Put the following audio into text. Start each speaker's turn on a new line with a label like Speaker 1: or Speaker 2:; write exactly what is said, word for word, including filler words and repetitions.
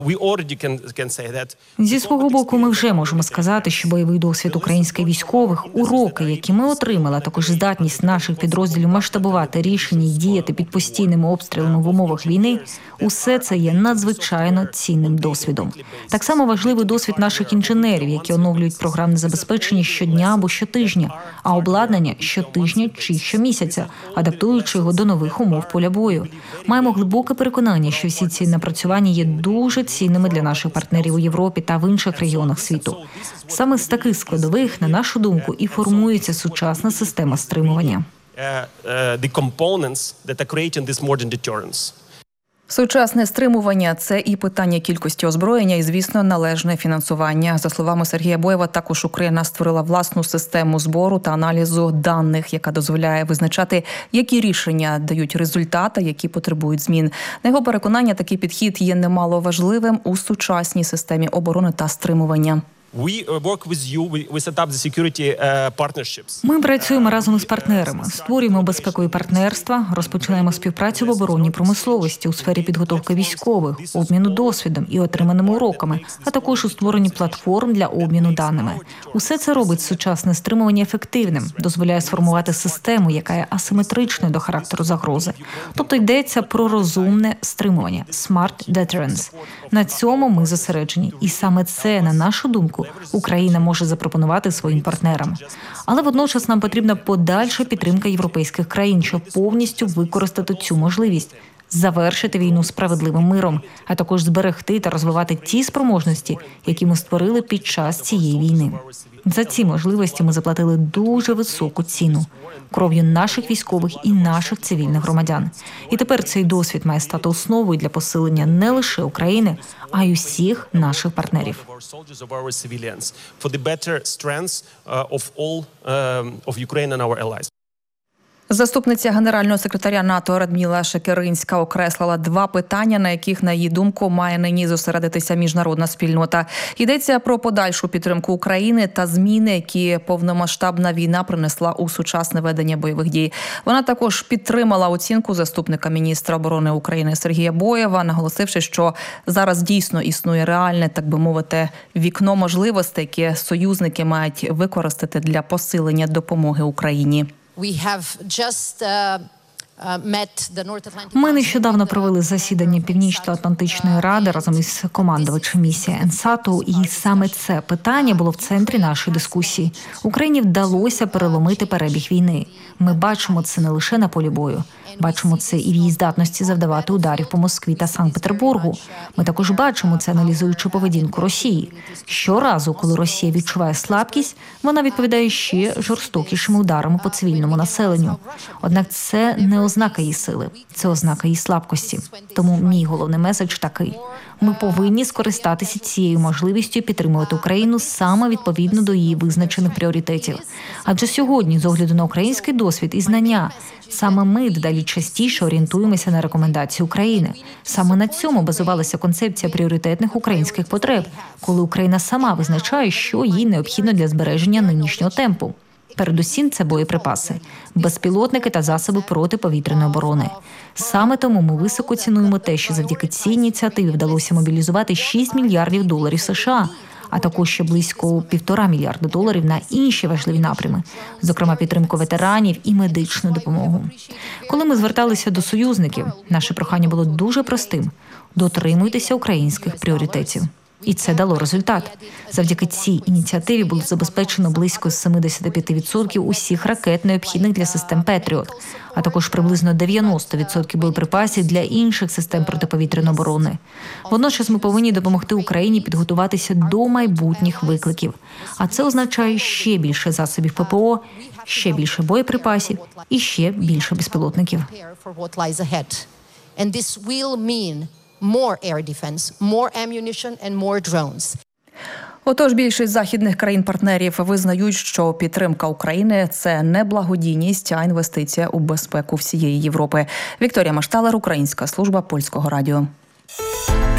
Speaker 1: Зі свого боку, ми вже можемо сказати, що бойовий досвід українських військових, уроки, які ми отримали, а також здатність наших підрозділів масштабувати рішення і діяти під постійними обстрілами в умовах війни – усе це є надзвичайно цінним досвідом. Так само важливий досвід наших інженерів, які оновлюють програмне забезпечення щодня або щотижня, а обладнання – щотижня чи щомісяця, адаптуючи його до нових умов поля бою. Маємо глибоке переконання, що всі ці напрацювання є дуже цінними для наших партнерів у Європі та в інших регіонах світу. Саме з таких складових, на нашу думку, і формується сучасна система стримування.
Speaker 2: Сучасне стримування – це і питання кількості озброєння, і, звісно, належне фінансування. За словами Сергія Боєва, також Україна створила власну систему збору та аналізу даних, яка дозволяє визначати, які рішення дають результат, а які потребують змін. На його переконання, такий підхід є немало важливим у сучасній системі оборони та стримування.
Speaker 1: Ми працюємо разом із партнерами, створюємо безпекові партнерства, розпочинаємо співпрацю в оборонній промисловості у сфері підготовки військових, обміну досвідом і отриманими уроками, а також у створенні платформ для обміну даними. Усе це робить сучасне стримування ефективним, дозволяє сформувати систему, яка є асиметричною до характеру загрози. Тобто йдеться про розумне стримування – smart deterrence. На цьому ми зосереджені. І саме це, на нашу думку, Україна може запропонувати своїм партнерам. Але водночас нам потрібна подальша підтримка європейських країн, щоб повністю використати цю можливість – завершити війну справедливим миром, а також зберегти та розвивати ті спроможності, які ми створили під час цієї війни. За ці можливості ми заплатили дуже високу ціну – кров'ю наших військових і наших цивільних громадян. І тепер цей досвід має стати основою для посилення не лише України, а й усіх наших партнерів.
Speaker 2: Заступниця генерального секретаря НАТО Радміла Шекеринська окреслила два питання, на яких, на її думку, має нині зосередитися міжнародна спільнота. Йдеться про подальшу підтримку України та зміни, які повномасштабна війна принесла у сучасне ведення бойових дій. Вона також підтримала оцінку заступника міністра оборони України Сергія Боєва, наголосивши, що зараз дійсно існує реальне, так би мовити, вікно можливостей, яке союзники мають використати для посилення допомоги Україні.
Speaker 1: Ми нещодавно провели засідання Північно-Атлантичної ради разом із командувачем місії ЕНСАТу, і саме це питання було в центрі нашої дискусії. Україні вдалося переломити перебіг війни. Ми бачимо це не лише на полі бою. Бачимо це і в її здатності завдавати ударів по Москві та Санкт-Петербургу. Ми також бачимо це, аналізуючи поведінку Росії. Щоразу, коли Росія відчуває слабкість, вона відповідає ще жорстокішими ударами по цивільному населенню. Однак це не ознака її сили, це ознака її слабкості. Тому мій головний меседж такий. Ми повинні скористатися цією можливістю і підтримувати Україну саме відповідно до її визначених пріоритетів. Адже сьогодні, з огляду на український досвід і знання, саме ми дедалі частіше орієнтуємося на рекомендації України. Саме на цьому базувалася концепція пріоритетних українських потреб, коли Україна сама визначає, що їй необхідно для збереження нинішнього темпу. Передусім, це боєприпаси, безпілотники та засоби протиповітряної оборони. Саме тому ми високо цінуємо те, що завдяки цій ініціативі вдалося мобілізувати шість мільярдів доларів США, а також ще близько півтора мільярда доларів на інші важливі напрями, зокрема підтримку ветеранів і медичну допомогу. Коли ми зверталися до союзників, наше прохання було дуже простим – дотримуйтеся українських пріоритетів. І це дало результат. Завдяки цій ініціативі було забезпечено близько сімдесят п'ять відсотків усіх ракет, необхідних для систем «Петріот», а також приблизно дев'яносто відсотків боєприпасів для інших систем протиповітряної оборони. Водночас ми повинні допомогти Україні підготуватися до майбутніх викликів. А це означає ще більше засобів ППО, ще більше боєприпасів і ще більше безпілотників.
Speaker 3: More air defense, more ammunition and more drones.
Speaker 2: Отож, більшість західних країн-партнерів визнають, що підтримка України – це не благодійність, а інвестиція у безпеку всієї Європи. Вікторія Машталер, Українська служба Польського радіо.